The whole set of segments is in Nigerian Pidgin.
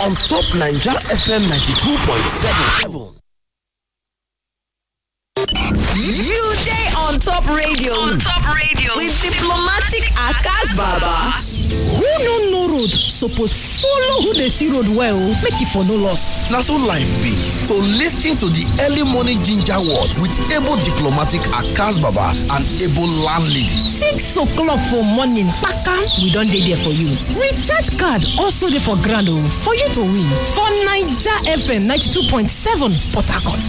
on Top Ninja FM 92.7. You day on Top Radio. On Top Radio. With diplomatic Akas Baba. Who no road suppose follow who they see road well, make it for no loss. That's all life be. So listen to the early morning ginger word with able diplomatic Akas Baba and able landlady. 6 o'clock for morning, Paka, we don't dey there for you. Recharge card also there for grand for you to win. For Ninja FM 92.7 Port Harcourt.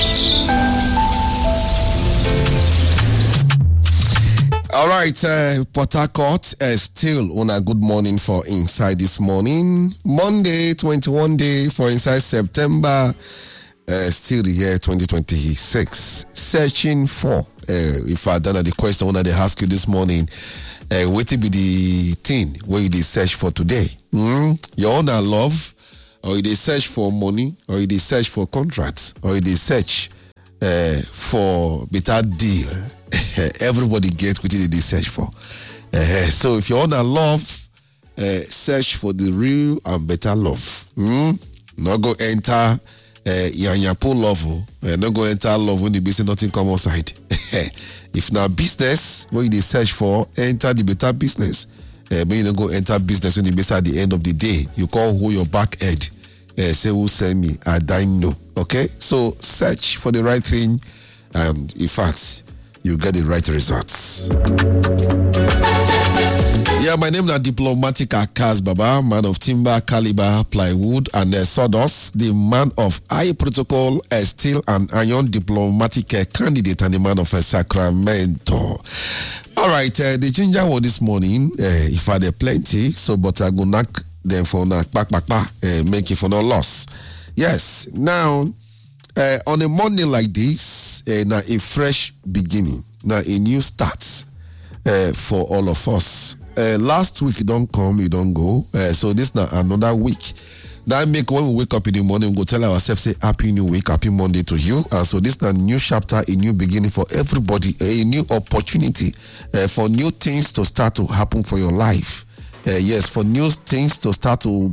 All right, Port Harcourt, still on a good morning for Inside this morning. Monday, 21 day for Inside September, still the year 2026. Searching for, if I don't know the question that they ask you this morning, what will be the thing where you search for today? Your own love, or you search for money, or you search for contracts, or you search for better deal. Everybody gets what they search for. So if you're on a love, search for the real and better love. Not go enter yanyapo love. Not go enter love when the business nothing come outside. If now business, what you search for, enter the better business. But you don't go enter business when the business at the end of the day. You call who your back head. Say who send me, I don't know. Okay? So search for the right thing, and in fact, you get the right results. Yeah, my name is Diplomatic Akas Baba, man of timber, caliber, plywood, and sawdust, the man of high protocol, steel and iron diplomatic candidate, and the man of Sacramento. All right, the ginger word this morning, if I had plenty, so but I go knock them for knock back, make it for no loss. Yes, now, on a morning like this, now a fresh beginning, now a new start for all of us. Last week you don't come, you don't go. So this now another week. That make when we wake up in the morning, we go tell ourselves, say happy new week, happy Monday to you. And so this now new chapter, a new beginning for everybody, a new opportunity for new things to start to happen for your life. Yes, for new things to start to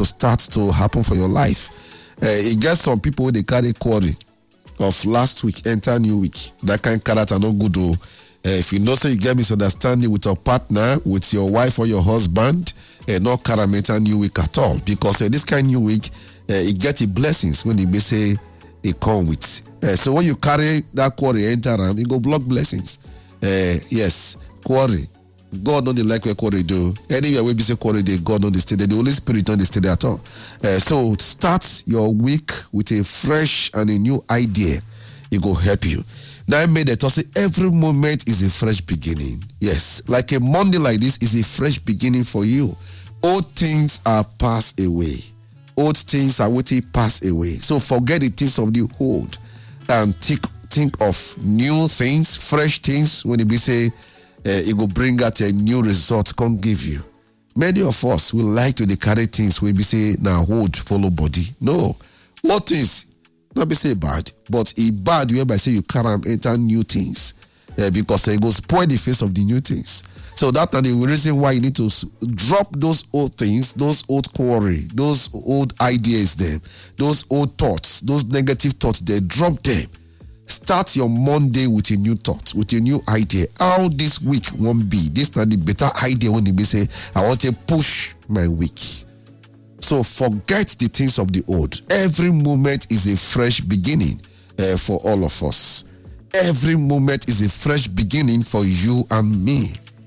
happen for your life. It gets some people they carry quarry of last week enter new week. That kind of character no good though. If you know so you get misunderstanding with your partner, with your wife or your husband, not carry enter new week at all, because this kind of new week it get the blessings when they say it come with. So when you carry that quarry enter them, it go block blessings. Yes, quarry. God don't like where quarry do. Anywhere we be say quarry, God don't stay there. The Holy Spirit don't stay there at all. So start your week with a fresh and a new idea. It will help you. Now I made it to say every moment is a fresh beginning. Yes, like a Monday like this is a fresh beginning for you. Old things are passed away. Old things are waiting pass away. So forget the things of the old and think of new things, fresh things. When it be say it will bring out a new result, can't give you. Many of us will like to carry things we be say now hold follow body. No, what things not be say bad, but it bad whereby say you carry enter new things because it goes spoil the face of the new things. So that's the reason why you need to drop those old things, those old quarry, those old ideas, those old thoughts, those negative thoughts. They drop them. Start your Monday with a new thought, with a new idea. How this week won't be. This not the better idea when they say, I want to push my week. So forget the things of the old. Every moment is a fresh beginning for all of us. Every moment is a fresh beginning for you and me.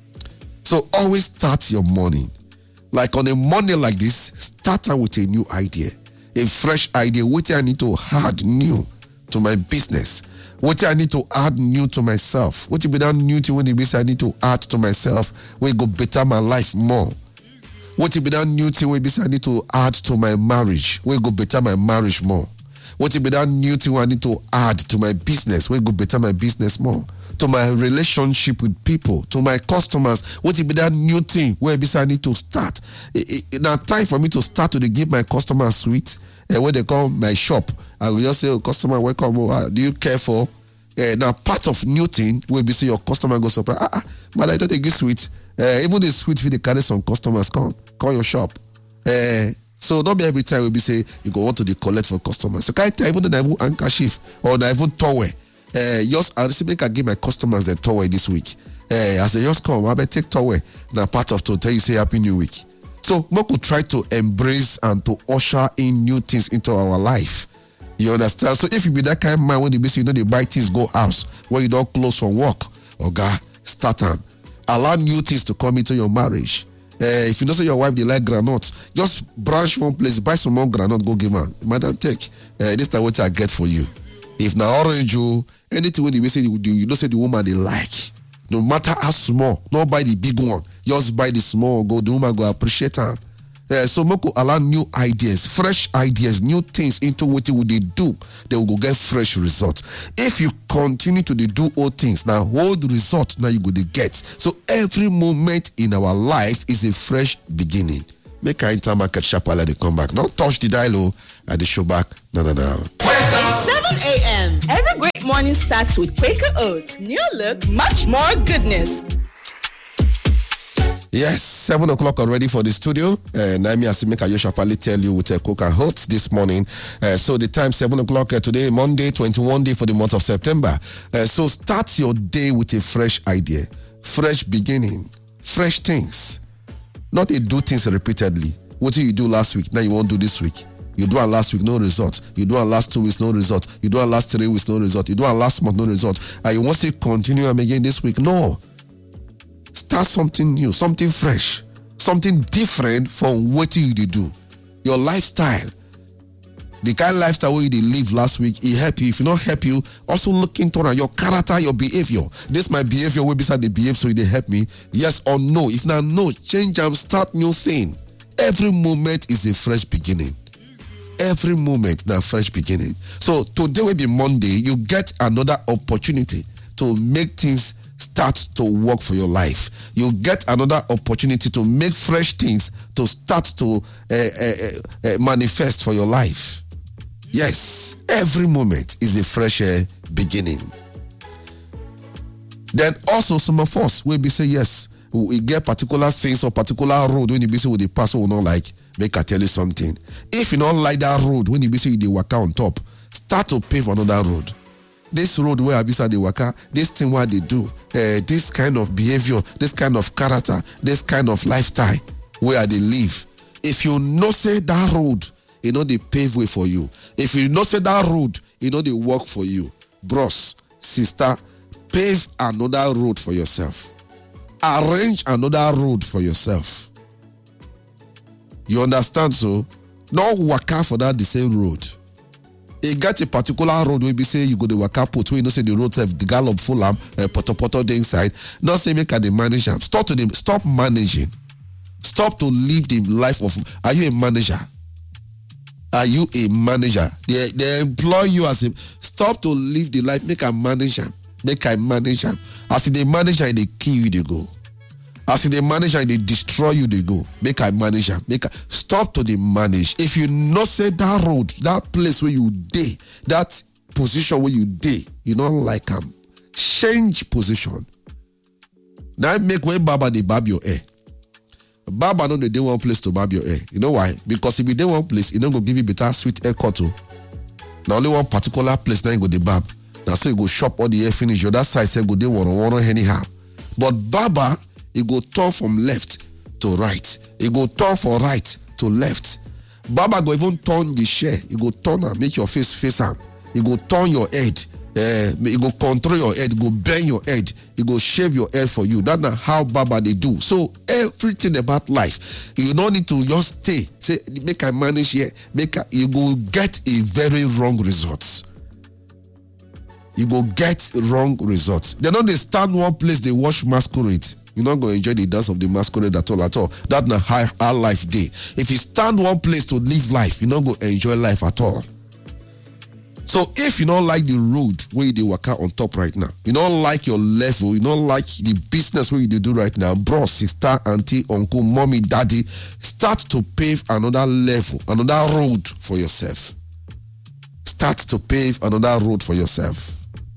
So always start your morning. Like on a Monday like this, start out with a new idea. A fresh idea. What I need to add new to my business. What I need to add new to myself. What will be that new thing when the business I need to add to myself? Where it go better my life more. What will be that new thing when I need to add to my marriage? Where it go better my marriage more. What will be that new thing I need to add to my business? Where it go better my business more. To my relationship with people, to my customers. What will be that new thing where I need to start? Now time for me to start to give my customers sweet. When they come my shop, I will just say, oh, customer, welcome. Do you care for? Now part of new thing will be say your customer goes surprise. But I don't get sweet. Even the sweet fee they carry some customers come your shop. So not be every time we be say you go want to collect for customers. So can't even the even handkerchief or the even towel. Just I make I give my customers the towel this week. As they just come, I better take towel. Now part of to tell you say Happy New Week. So we could try to embrace and to usher in new things into our life. You understand? So if you be that kind of man when you say they buy things, go house, when you don't close from work, start on. Allow new things to come into your marriage. If you know say your wife they like granite, just branch one place, buy some more granite, go give her. Madam, take. This time what I get for you. If now orange you, anything when you say you do, you don't say the woman they like. No matter how small, not buy the big one. Just buy the small, go the woman go appreciate her. So Moko allow new ideas, fresh ideas, new things into what they do. They will go get fresh results. If you continue to do old things, now old result now you go to get. So every moment in our life is a fresh beginning. Make our intermarket sharper let it come back. Not touch the dial at the show back. No. It's 7 a.m. Every great morning starts with Quaker Oats. New look, much more goodness. Yes, 7 o'clock already for the studio. Naimi Asimeka Yoshapali tell you with a Quaker Oats this morning. So the time 7 o'clock today, Monday, 21 day for the month of September. So start your day with a fresh idea, fresh beginning, fresh things. Not you do things repeatedly. What did you do last week? Now you won't do this week. You do it last week, no result. You do it last 2 weeks, no result. You do it last 3 weeks, no result. You do it last month, no result. And you want to continue and again this week? No. Start something new, something fresh, something different from what you do. Your lifestyle, the kind of lifestyle where you live last week, it help you. If it not help you, also look into your character, your behavior. This my behavior will be beside the behave, so they help me. Yes or no. If not no, change and start new thing. Every moment is a fresh beginning. Every moment is a fresh beginning. So today will be Monday. You get another opportunity to make things start to work for your life. You get another opportunity to make fresh things to start to manifest for your life. Yes, every moment is a fresh beginning. Then also some of us will be say yes, we get particular things or particular road when you be say with the person will not like. Make I tell you something. If you don't like that road when you be say you dey waka on top, start to pave another road. This road where I be say they waka, this thing what they do, this kind of behavior, this kind of character, this kind of lifestyle where they live. If you know say that road, you know they pave way for you. If you know say that road, you know they work for you. Bros, sister, pave another road for yourself. Arrange another road for yourself. You understand? So, not waka for that the same road. You get a particular road where you say you go to waka put where you know say the road have the gallop full poto the inside. Not say make the manage them. Stop managing. Stop to live the life of. Are you a manager? Are you a manager? They employ you as a. Stop to live the life. Make a manager. Make a manager. As the manager, they kill you, they go. As the manager, they destroy you, they go. Make a manager. Stop to the manage. If you not say that road, that place where you day, that position where you day, you don't like them. Change position. Now make way Baba they barb your hair. Baba know they dey one place to barb your hair. You know why? Because if you dey one place, it don't go give you better sweet haircut too. Now only one particular place now you go the barb. Now so you go shop all the hair finish. Your that side say go dey one anyhow. But Baba, it go turn from left to right. It go turn from right to left. Baba go even turn the chair. It go turn and make your face am. It go turn your head. It go control your head. It go bend your head. It go shave your head for you. That's not how Baba they do. So everything about life, you don't need to just stay. Say make I manage here. You go get a very wrong results. You go get wrong results. They don't stand one place. They watch masquerade. You're not going to enjoy the dance of the masquerade at all. That's not how life day. If you stand one place to live life, you're not going to enjoy life at all. So if you don't like the road where you waka on top right now, you don't like your level, you don't like the business where you do right now, bro, sister, auntie, uncle, mommy, daddy, start to pave another level, another road for yourself. Start to pave another road for yourself.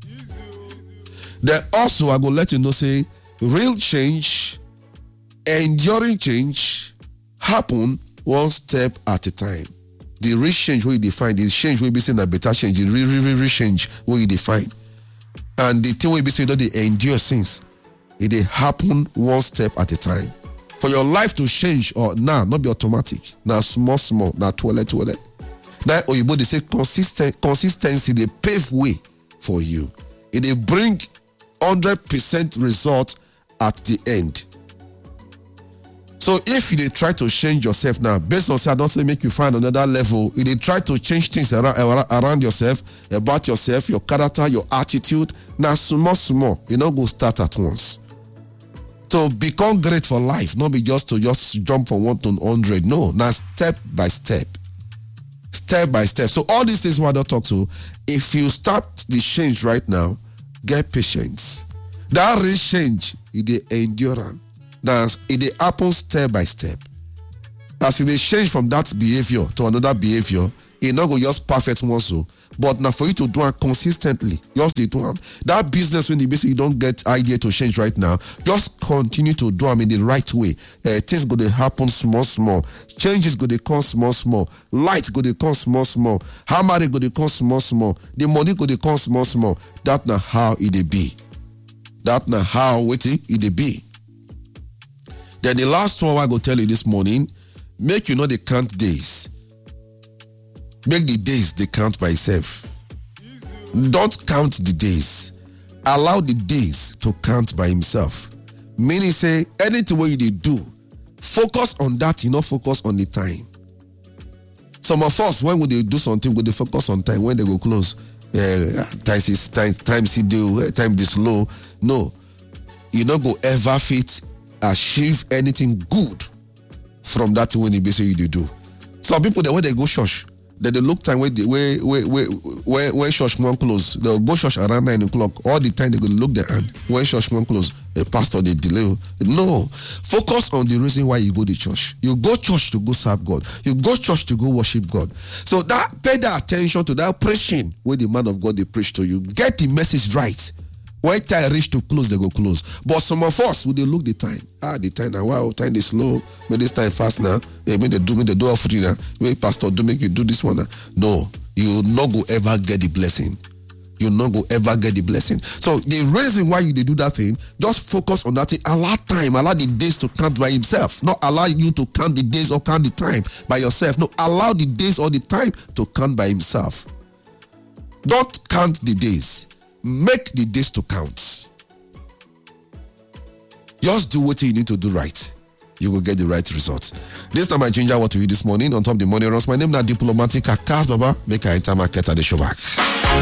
Then also, I go let you know, say, real change, enduring change, happen one step at a time. The real change where you define, the change will be saying a better change, the real change where you define. And the thing will be saying that they endure since. It dey happen one step at a time. For your life to change or not be automatic. Now small, now twirl. Now Oyibo they say consistency, they pave way for you. It they bring 100% result at the end. So if you try to change yourself now, based on say I don't say make you find another level, you dey try to change things around yourself, about yourself, your character, your attitude. Now small, you know go start at once. To become great for life, not be just to jump from 1 to 100. No, now step by step. Step by step. So all these things what I don't talk to, if you start the change right now, get patience. That real change, it dey endure. Now it dey happen step by step. As you dey change from that behavior to another behavior, it not go just perfect one so. But now for you to do it consistently, just do it. That business when you don't get idea to change right now, just continue to do them in the right way. Things go to happen small. Changes go to come small. Light go to come small. Hammer go to come small. The money go to come small. That's not how it be. That's not how it be. Then the last one I go tell you this morning, make you know the count days. Make the days they count by itself. Don't count the days. Allow the days to count by himself. Meaning say anything what you do, focus on that, you not focus on the time. Some of us, when we do something, we focus on time. When they go close, time is slow. No, you not go ever fit achieve anything good from that when you do. Some people when they go church, they look time when church won't close. They'll go church around 9 o'clock. All the time they go look their hand. When church won't close, a pastor they delay. No. Focus on the reason why you go to church. You go church to go serve God. You go church to go worship God. So that pay that attention to that preaching where the man of God they preach to you. Get the message right. When time reach to close, they go close. But some of us, they look the time. The time now, wow, time is slow. But this time fast now. When they do offering now. When pastor do make you do this one now. No, you will not go ever get the blessing. You will not go ever get the blessing. So the reason why you do that thing, just focus on that thing. Allow time, allow the days to count by himself. Not allow you to count the days or count the time by yourself. No, allow the days or the time to count by himself. Don't count the days. Make the days to count. Just do what you need to do right. You will get the right results. This time I ginger what to you this morning on top of the money runs. My name is Diplomatic Akas Baba. Make I enter market at the show back.